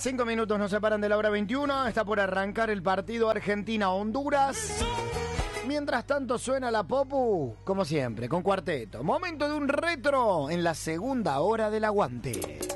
5 minutos nos separan de la hora 21. Está por arrancar el partido Argentina-Honduras. Mientras tanto suena la Popu, como siempre, con cuarteto. Momento de un retro en la segunda hora del aguante.